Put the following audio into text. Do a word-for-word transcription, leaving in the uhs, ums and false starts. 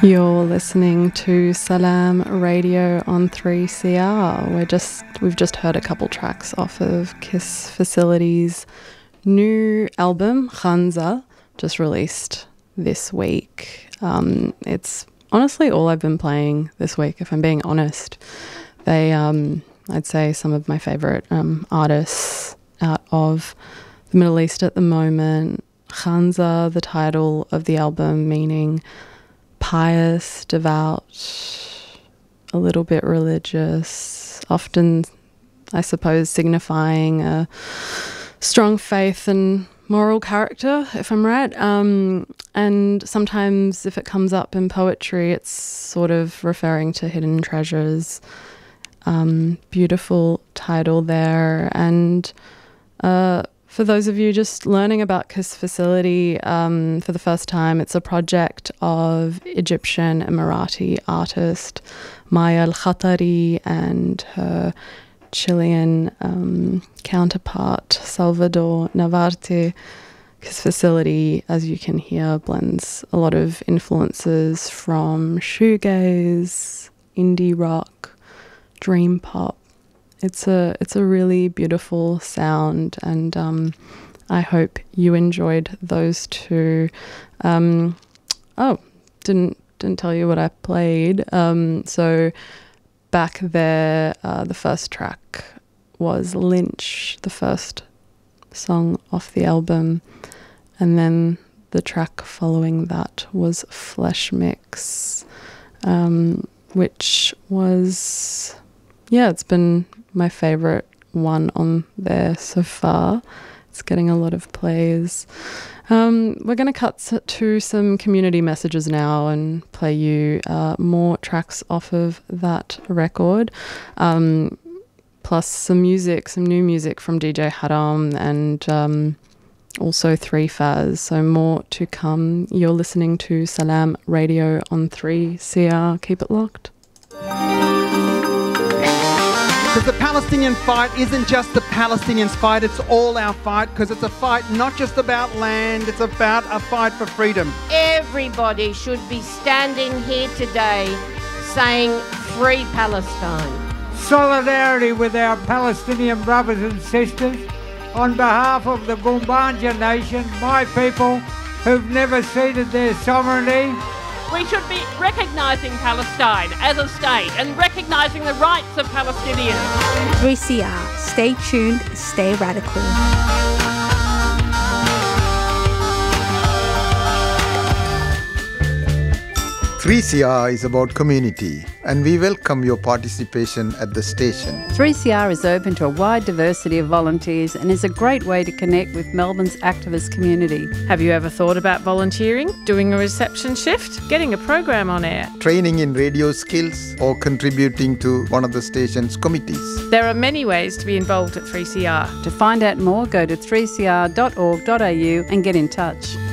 You're listening to Salam Radio on three C R. We're just we've just heard a couple tracks off of Kiss Facility's new album Khanza, just released this week. Um, it's honestly all I've been playing this week, if I'm being honest. They, um, I'd say, some of my favorite um, artists out of the Middle East at the moment. Khanza, the title of the album, meaning pious, devout, a little bit religious, often, I suppose, signifying a strong faith and moral character, if I'm right. Um, and sometimes if it comes up in poetry, it's sort of referring to hidden treasures. Um, beautiful title there. And uh, for those of you just learning about Kiss Facility um, for the first time, it's a project of Egyptian and Emirati artist Maya Al-Khatari and her Chilean um, counterpart Salvador Navarte. Kiss Facility, as you can hear, blends a lot of influences from shoegaze, indie rock, dream pop. It's a it's a really beautiful sound, and um, I hope you enjoyed those two. Um, oh, didn't didn't tell you what I played. Um, so back there, uh, the first track was Lynch, the first song off the album, and then the track following that was Flesh Mix, um, which was, yeah, it's been my favorite one on there so far. It's getting a lot of plays. Um, we're going to cut to some community messages now and play you uh, more tracks off of that record, um, plus some music, some new music from D J Haram and um, also three Faz. So more to come. You're listening to Salam Radio on three C R. Keep it locked. Because the Palestinian fight isn't just the Palestinians' fight, it's all our fight, because it's a fight not just about land, it's about a fight for freedom. Everybody should be standing here today saying free Palestine. Solidarity with our Palestinian brothers and sisters on behalf of the Gumbaynja Nation, my people who've never ceded their sovereignty. We should be recognising Palestine as a state and recognising the rights of Palestinians. three C R. Stay tuned, stay radical. three C R is about community, and we welcome your participation at the station. three C R is open to a wide diversity of volunteers and is a great way to connect with Melbourne's activist community. Have you ever thought about volunteering, doing a reception shift, getting a program on air, training in radio skills, or contributing to one of the station's committees? There are many ways to be involved at three C R. To find out more, go to three c r dot org dot a u and get in touch.